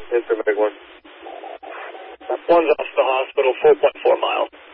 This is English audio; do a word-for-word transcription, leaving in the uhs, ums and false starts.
It's a big one. One's off the hospital, four point four miles.